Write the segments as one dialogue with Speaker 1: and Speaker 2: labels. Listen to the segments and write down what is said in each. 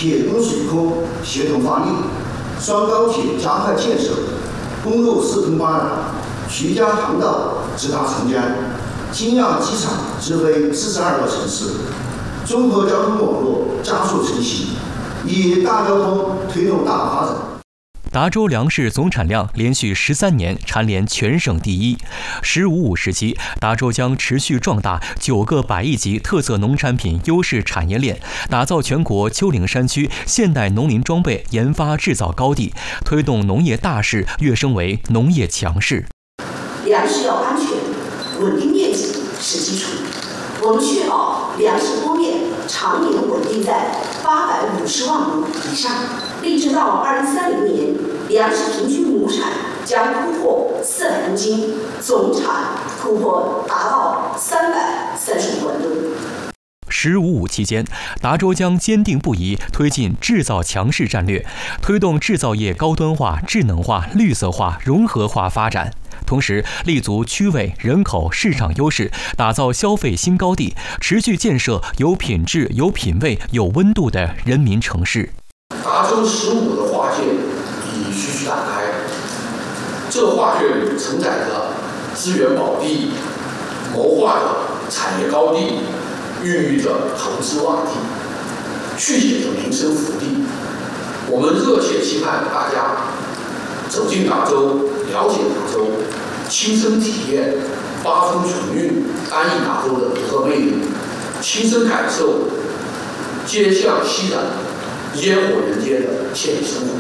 Speaker 1: 铁东水空协同发力，双高铁加快建设，公路四通八达，徐家航道直达长江，精酿机场直飞42个城市，综合交通网络加速成型，以大交通推动大发展。
Speaker 2: 达州粮食总产量连续13年蝉联全省第一。“15+5”时期，达州将持续壮大9个100亿级特色农产品优势产业链，打造全国丘陵山区现代农林装备研发制造高地，推动农业大势跃升为农业强势。
Speaker 3: 粮食要安全，稳定面积是基础。我们确保粮食供应常年稳定在850万亩以上，力争到2030年，粮食平均亩产将突破400公斤，总产突破达到335万吨。
Speaker 2: “15+5”期间，达州将坚定不移推进制造强势战略，推动制造业高端化、智能化、绿色化、融合化发展。同时，立足区位、人口、市场优势，打造消费新高地，持续建设有品质、有品位、有温度的人民城市。
Speaker 4: 达州15的画卷已徐徐打开，这画卷里承载着资源宝地，谋划着产业高地，孕育着投资旺地，续写着民生福地。我们热切期盼大家走进达州，了解达州，亲身体验八风纯韵安逸达州的独特魅力，亲身感受街巷熙攘、烟火人间的惬意生活。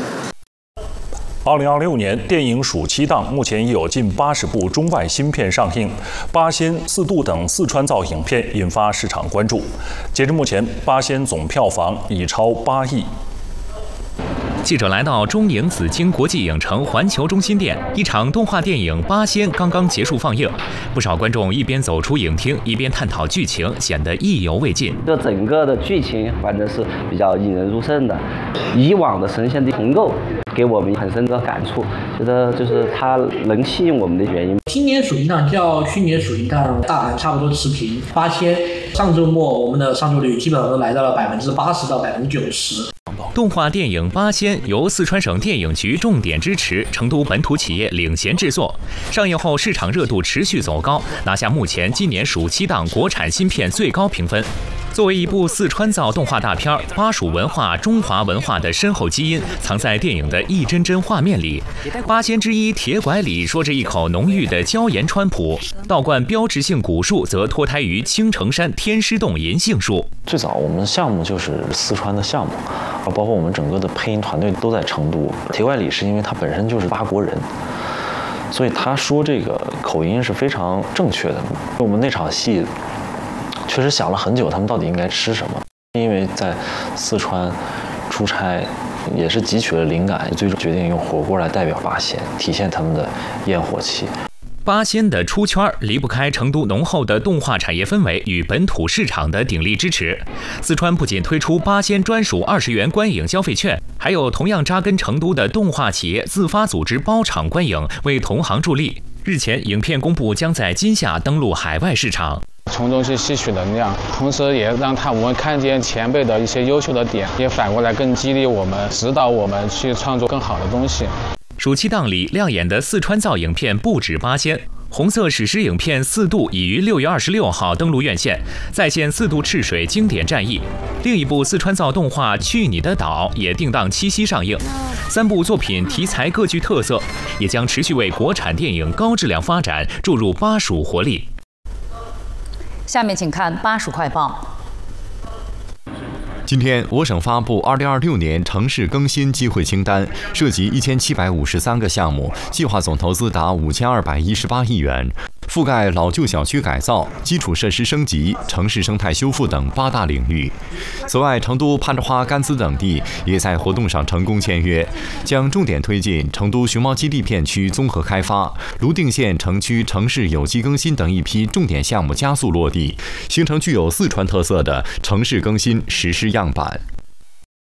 Speaker 5: 2026年电影暑期档，目前已有近80部中外新片上映，八仙、四渡等四川造影片引发市场关注。截至目前，八仙总票房已超8亿。
Speaker 6: 记者来到中影紫荆国际影城环球中心店，一场动画电影《八仙》刚刚结束放映，不少观众一边走出影厅，一边探讨剧情，显得意犹未尽。
Speaker 7: 这整个的剧情反正是比较引人入胜的，以往的神仙的重构给我们很深的感触，觉得就是它能吸引我们的原因。
Speaker 8: 今年暑期档较去年暑期档大盘差不多持平，八仙上周末我们的上座率基本上都来到了80%到90%。
Speaker 6: 动画电影《八仙》由四川省电影局重点支持，成都本土企业领衔制作。上映后市场热度持续走高，拿下目前今年暑期档国产新片最高评分。作为一部四川造动画大片，巴蜀文化、中华文化的深厚基因藏在电影的一帧帧画面里。八仙之一铁拐李说着一口浓郁的椒盐川普，道观标志性古树则脱胎于青城山天师洞银杏树。
Speaker 9: 最早我们项目就是四川的项目，包括我们整个的配音团队都在成都。铁拐李是因为他本身就是八国人，所以他说这个口音是非常正确的。我们那场戏确实想了很久，他们到底应该吃什么？因为在四川出差，也是汲取了灵感，最终决定用火锅来代表八仙，体现他们的烟火气。
Speaker 6: 八仙的出圈离不开成都浓厚的动画产业氛围与本土市场的鼎力支持。四川不仅推出八仙专属20元观影消费券，还有同样扎根成都的动画企业自发组织包场观影，为同行助力。日前，影片公布将在今夏登陆海外市场。
Speaker 10: 从中去吸取能量，同时也让我们看见前辈的一些优秀的点，也反过来更激励我们，指导我们去创作更好的东西。
Speaker 6: 暑期档里亮眼的四川造影片不止八仙，红色史诗影片《四渡》已于6月26号登陆院线，再现四渡赤水经典战役。另一部四川造动画《去你的岛》也定档7夕上映。3部作品题材各具特色，也将持续为国产电影高质量发展注入巴蜀活力。
Speaker 11: 下面请看巴蜀快报。
Speaker 12: 今天，我省发布2026年城市更新机会清单，涉及1753个项目，计划总投资达5218亿元，覆盖老旧小区改造、基础设施升级、城市生态修复等8大领域。此外，成都攀枝花、甘孜等地也在活动上成功签约，将重点推进成都熊猫基地片区综合开发、泸定县城区城市有机更新等一批重点项目加速落地，形成具有四川特色的城市更新实施样板。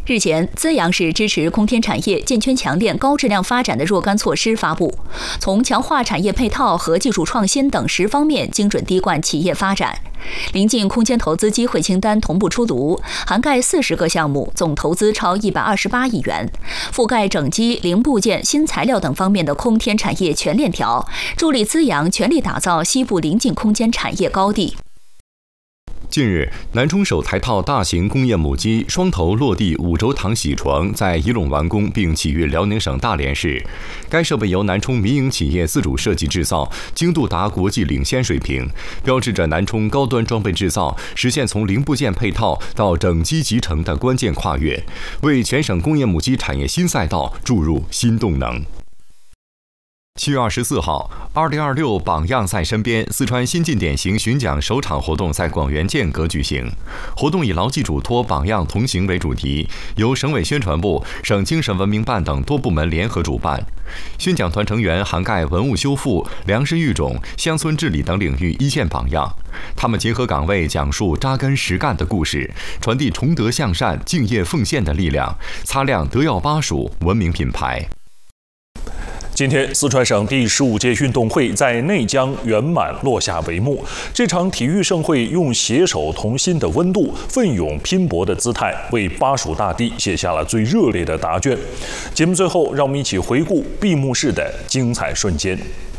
Speaker 13: 日前，资阳市支持空天产业健全强链高质量发展的若干措施发布，从强化产业配套和技术创新等10方面精准滴灌企业发展。临近空间投资机会清单同步出炉，涵盖40个项目，总投资超128亿元，覆盖整机、零部件、新材料等方面的空天产业全链条，助力资阳全力打造西部临近空间产业高地。
Speaker 12: 近日，南充首台套大型工业母机双头落地5轴躺铣床在仪陇完工，并起于辽宁省大连市。该设备由南充民营企业自主设计制造，精度达国际领先水平，标志着南充高端装备制造实现从零部件配套到整机集成的关键跨越，为全省工业母机产业新赛道注入新动能。7月24号，2026榜样在身边四川新晋典型巡讲首场活动在广元剑阁举行。活动以牢记嘱托、榜样同行为主题，由省委宣传部、省精神文明办等多部门联合主办。宣讲团成员涵盖文物修复、粮食育种、乡村治理等领域一线榜样，他们结合岗位讲述扎根实干的故事，传递崇德向善、敬业奉献的力量，擦亮德耀巴蜀文明品牌。
Speaker 5: 今天，四川省第15届运动会在内江圆满落下帷幕。这场体育盛会用携手同心的温度、奋勇拼搏的姿态，为巴蜀大地写下了最热烈的答卷。节目最后，让我们一起回顾闭幕式的精彩瞬间。